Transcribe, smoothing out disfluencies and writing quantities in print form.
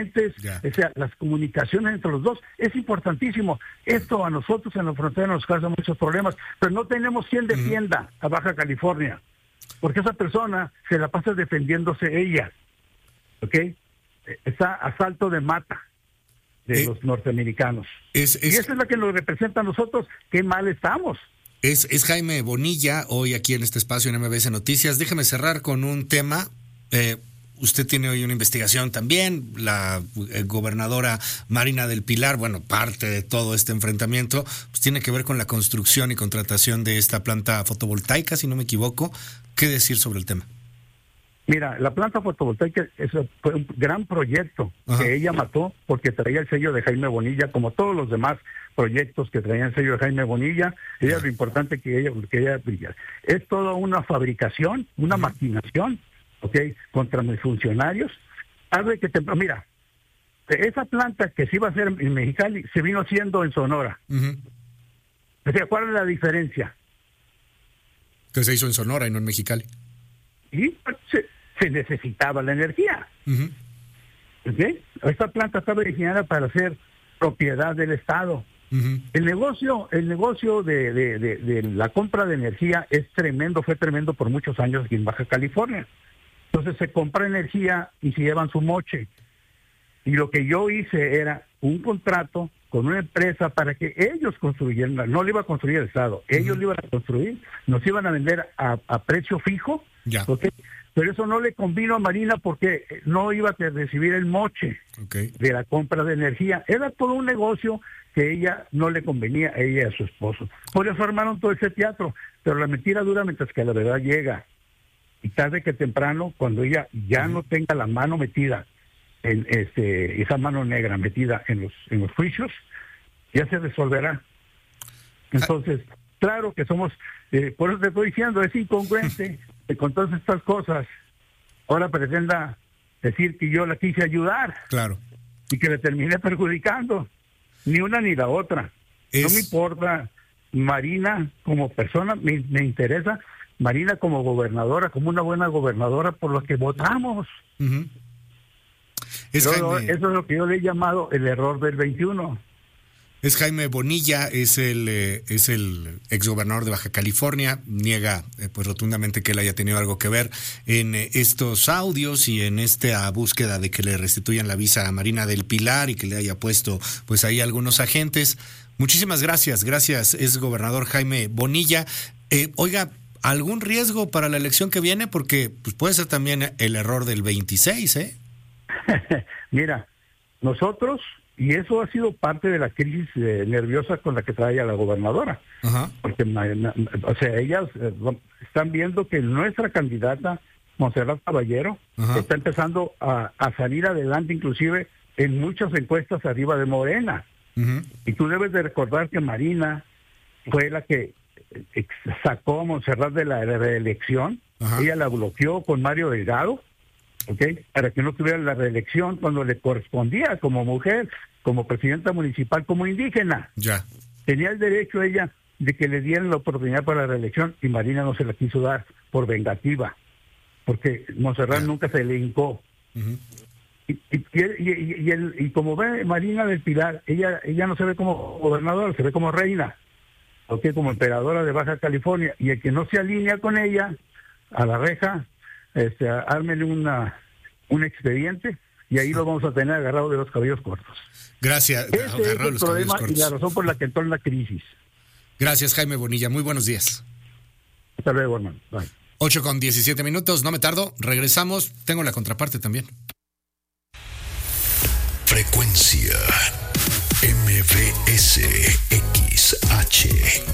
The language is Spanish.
o sea, las comunicaciones entre los dos es importantísimo. Esto a nosotros en la frontera nos causa muchos problemas, pero no tenemos quien defienda a Baja California, porque esa persona se la pasa defendiéndose ella, ¿ok? Está a salto de mata de los norteamericanos. Y esa es la que nos representa a nosotros. Qué mal estamos. Es Jaime Bonilla, hoy aquí en este espacio en MBS Noticias. Déjeme cerrar con un tema. Usted tiene hoy una investigación también, la gobernadora Marina del Pilar, bueno, parte de todo este enfrentamiento, pues tiene que ver con la construcción y contratación de esta planta fotovoltaica, si no me equivoco. ¿Qué decir sobre el tema? Mira, la planta fotovoltaica fue un gran proyecto que ella mató porque traía el sello de Jaime Bonilla, como todos los demás proyectos que traían el sello de Jaime Bonilla. Ella lo importante que ella brilla. Es toda una fabricación, una maquinación, ¿ok? Contra mis funcionarios. Mira, esa planta que se iba a hacer en Mexicali se vino haciendo en Sonora. O sea, ¿cuál es la diferencia? Que se hizo en Sonora y no en Mexicali. Y se necesitaba la energía. ¿Okay? Esta planta estaba diseñada para ser propiedad del Estado. El negocio de la compra de energía es tremendo, fue tremendo por muchos años aquí en Baja California. Entonces se compra energía y se llevan su moche. Y lo que yo hice era un contrato con una empresa para que ellos construyeran, no lo iba a construir el Estado, ellos lo iban a construir, nos iban a vender a precio fijo. ¿Okay? Pero eso no le convino a Marina porque no iba a recibir el moche de la compra de energía. Era todo un negocio que ella no le convenía a ella y a su esposo. Por eso armaron todo ese teatro. Pero la mentira dura mientras que la verdad llega. Y tarde que temprano, cuando ella ya no tenga la mano metida en esa mano negra metida en los juicios, ya se resolverá. Entonces, claro que somos, por eso te estoy diciendo, es incongruente que con todas estas cosas ahora pretenda decir que yo la quise ayudar. Claro. Y que le terminé perjudicando. Ni una ni la otra. No me importa Marina como persona, me interesa Marina como gobernadora, como una buena gobernadora por lo que votamos. Eso es lo que yo le he llamado el error del 21. Es Jaime Bonilla, es el exgobernador de Baja California, niega pues rotundamente que él haya tenido algo que ver en estos audios y en esta búsqueda de que le restituyan la visa a Marina del Pilar y que le haya puesto pues ahí algunos agentes. Muchísimas gracias, exgobernador Jaime Bonilla. Oiga, ¿algún riesgo para la elección que viene? Porque pues puede ser también el error del 26, ¿eh? Mira, nosotros... Y eso ha sido parte de la crisis nerviosa con la que trae a la gobernadora. Porque, o sea, ellas están viendo que nuestra candidata, Montserrat Caballero, está empezando a salir adelante, inclusive en muchas encuestas arriba de Morena. Y tú debes de recordar que Marina fue la que sacó a Montserrat de la reelección. Ella la bloqueó con Mario Delgado. Para que no tuviera la reelección cuando le correspondía como mujer, como presidenta municipal, como indígena. Tenía el derecho ella de que le dieran la oportunidad para la reelección y Marina no se la quiso dar por vengativa, porque Montserrat nunca se le hincó. Y como ve Marina del Pilar, ella no se ve como gobernadora, se ve como reina, como emperadora de Baja California, y el que no se alinea con ella, a la reja, ármenle un expediente y ahí lo vamos a tener agarrado de los cabellos cortos. Gracias. Ese es el problema y la razón por la que entró en la crisis. Gracias, Jaime Bonilla. Muy buenos días. Hasta luego, hermano. Bye. 8:17, no me tardo. Regresamos. Tengo la contraparte también. Frecuencia MBS XH.